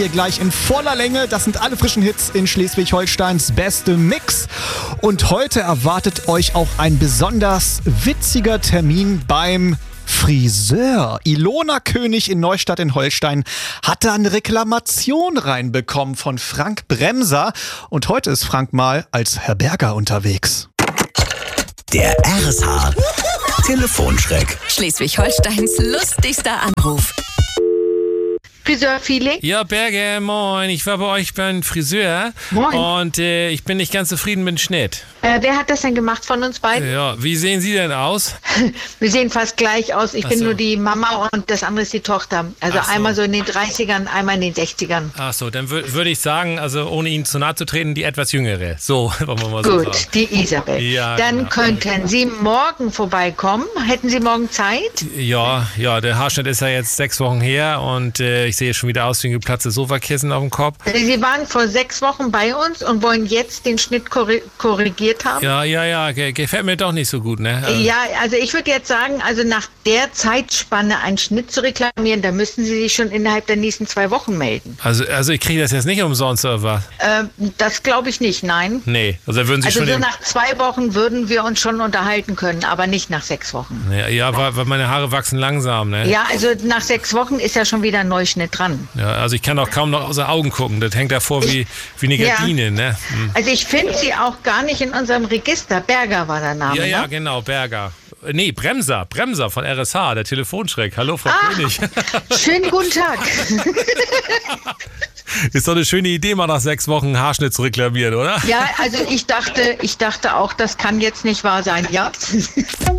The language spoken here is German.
Hier gleich in voller Länge. Das sind alle frischen Hits in Schleswig-Holsteins beste Mix. Und heute erwartet euch auch ein besonders witziger Termin beim Friseur. Ilona König in Neustadt in Holstein hat da eine Reklamation reinbekommen von Frank Bremser. Und heute ist Frank mal als Herr Berger unterwegs. Der RSH Telefonschreck. Schleswig-Holsteins lustigster Anruf. Friseur-Feeling? Ja, Berger, moin. Ich war bei euch beim Friseur. Moin. Und ich bin nicht ganz zufrieden mit dem Schnitt. Wer hat das denn gemacht von uns beiden? Ja, wie sehen Sie denn aus? Wir sehen fast gleich aus. Ich bin so. nur die Mama und das andere ist die Tochter. Also Ach so. einmal so in den 30ern, einmal in den 60ern. Ach so, dann würde ich sagen, also ohne Ihnen zu nahe zu treten, die etwas jüngere. So, wollen wir mal so Gut, sagen. die Isabel. Ja, Dann genau. könnten Sie morgen vorbeikommen. Hätten Sie morgen Zeit? Ja, der Haarschnitt ist ja jetzt 6 Wochen her und ich sehe schon wieder aus wie ein geplatztes Sofakissen auf dem Kopf. Sie waren vor 6 Wochen bei uns und wollen jetzt den Schnitt korrigiert haben? Ja, gefällt mir doch nicht so gut, ne? Ja, also ich würde jetzt sagen, also nach der Zeitspanne einen Schnitt zu reklamieren, da müssen Sie sich schon innerhalb der nächsten 2 Wochen melden. Also ich kriege das jetzt nicht umsonst oder was? Das glaube ich nicht, nein. Nee, also würden Sie Also schon... so nach 2 Wochen würden wir uns schon unterhalten können, aber nicht nach 6 Wochen. Ja, weil meine Haare wachsen langsam, ne? Ja, also nach 6 Wochen ist ja schon wieder ein Neuschnitt dran. Ja, also ich kann auch kaum noch aus den Augen gucken. Das hängt davor wie eine Ja. Gardine, ne? Also ich finde Sie auch gar nicht in unserem Register. Berger war der Name, Ja, ne? genau, Berger. Nee, Bremser von RSH, der Telefonschreck. Hallo, Frau König. Schönen guten Tag. Ist doch eine schöne Idee, mal nach 6 Wochen Haarschnitt zu reklamieren, oder? Ja, also ich dachte auch, das kann jetzt nicht wahr sein, ja?